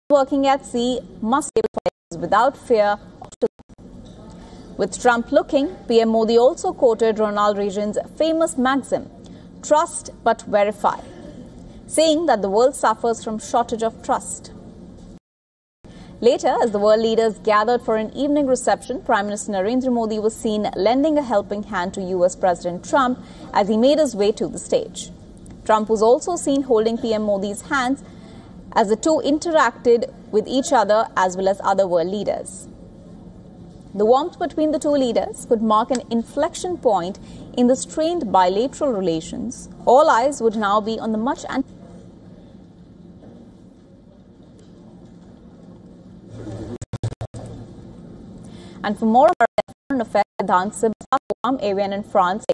working at sea must be able to fight without fear. With Trump looking, PM Modi also quoted Ronald Reagan's famous maxim, "Trust but verify," saying that the world suffers from shortage of trust. Later, as the world leaders gathered for an evening reception, Prime Minister Narendra Modi was seen lending a helping hand to US President Trump as he made his way to the stage. Trump was also seen holding PM Modi's hands as the two interacted with each other as well as other world leaders. The warmth between the two leaders could mark an inflection point in the strained bilateral relations. All eyes would now be on the much And for more about foreign affairs, AVN in France.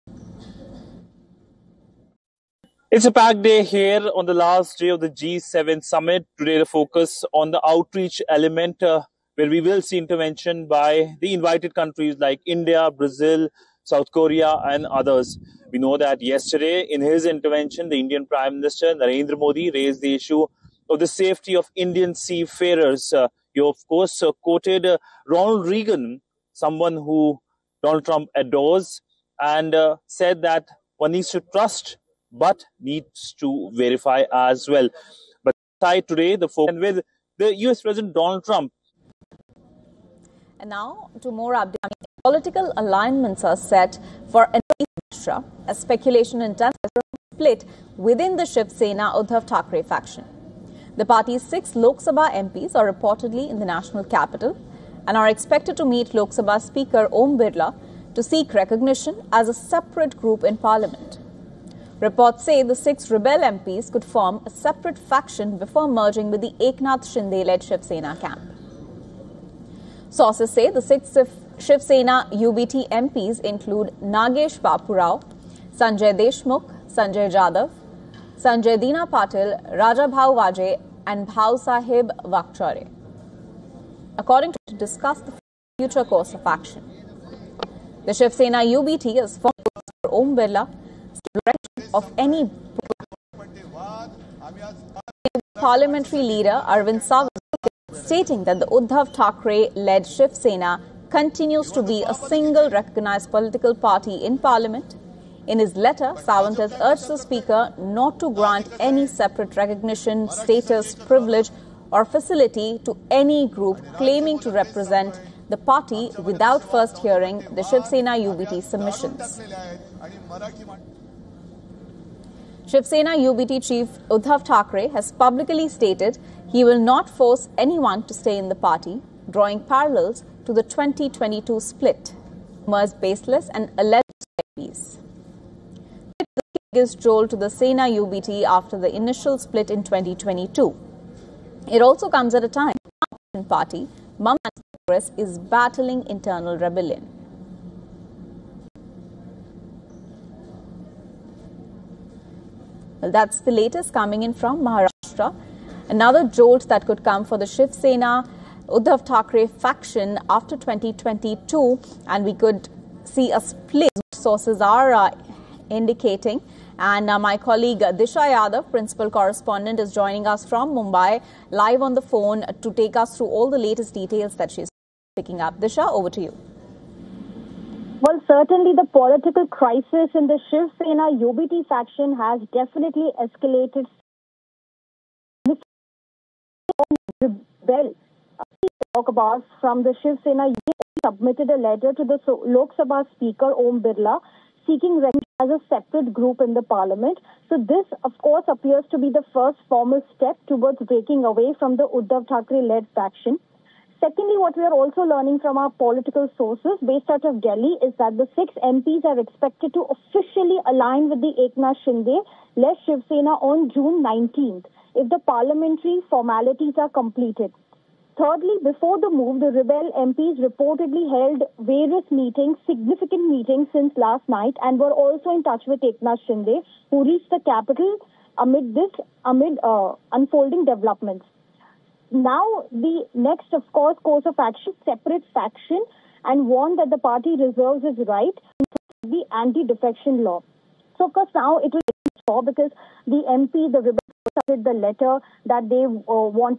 It's a packed day here on the last day of the G7 summit. Today, the focus on the outreach element, where we will see intervention by the invited countries like India, Brazil, South Korea, and others. We know that yesterday, in his intervention, the Indian Prime Minister Narendra Modi raised the issue of the safety of Indian seafarers. You, of course, quoted Ronald Reagan, someone who Donald Trump adores, and said that one needs to trust but needs to verify as well. But aside today, the focus with the US President Donald Trump. And now to more updates. Political alignments are set for Maharashtra as speculation intensifies split within the Shiv Sena Uddhav Thackeray faction. The party's 6 Lok Sabha MPs are reportedly in the national capital and are expected to meet Lok Sabha Speaker Om Birla to seek recognition as a separate group in Parliament. Reports say the 6 rebel MPs could form a separate faction before merging with the Eknath Shinde-led Shiv Sena camp. Sources say the 6 Shiv Sena UBT MPs include Nagesh Bapu Rao, Sanjay Deshmukh, Sanjay Jadhav, Sanjay Dina Patil, Raja Bhau Vaje and Bhau Sahib Vakchare. According to discuss the future course of action. The Shiv Sena UBT has formed Om Birla direction of any parliamentary leader Arvind Sawant stating that the Uddhav Thackeray-led Shiv Sena continues to be a single recognized political party in Parliament. In his letter, Sawant has urged the Speaker not to grant any separate recognition, status, privilege or facility to any group claiming to represent the party without first hearing the Shiv Sena UBT submissions. Shiv Sena UBT chief Uddhav Thackeray has publicly stated he will not force anyone to stay in the party, drawing parallels to the 2022 split, rumors baseless and alleged MPs. The biggest jolt to the Sena UBT after the initial split in 2022. It also comes at a time when the party, Mamata Congress, is battling internal rebellion. Well, that's the latest coming in from Maharashtra. Another jolt that could come for the Shiv Sena Uddhav Thackeray faction after 2022, and we could see a split, sources are indicating. And my colleague Disha Yadav, principal correspondent, is joining us from Mumbai live on the phone to take us through all the latest details that she's picking up. Disha, over to you. Well, certainly the political crisis in the Shiv Sena UBT faction has definitely escalated. Well, talk about from the Shiv Sena submitted a letter to the Lok Sabha Speaker Om Birla seeking recognition as a separate group in the Parliament. So this, of course, appears to be the first formal step towards breaking away from the Uddhav Thackeray-led faction. Secondly, what we are also learning from our political sources based out of Delhi is that the 6 MPs are expected to officially align with the Eknath Shinde-led Shiv Sena on June 19th if the parliamentary formalities are completed. Thirdly, before the move, the rebel MPs reportedly held various meetings, significant meetings since last night, and were also in touch with Eknath Shinde, who reached the capital amid unfolding developments. Now, the next, of course, course of action, separate faction, and warned that the party reserves its right to the anti-defection law. So, of course, now it will be because the MP, the rebel, the letter that they want